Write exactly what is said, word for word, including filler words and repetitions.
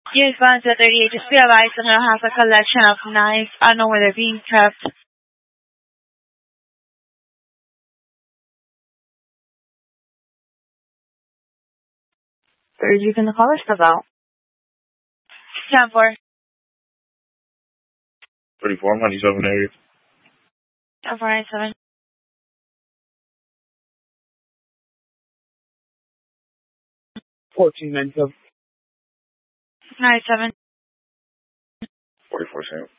Yes, one thirty-eight. Just be advised, I'm gonna have a collection of knives. I don't know where they're being kept. Where you can call us about? ten four. thirty-four ninety-seven area. ten four ninety-seven. fourteen ninety-seven. ninety-seven. forty-four cents.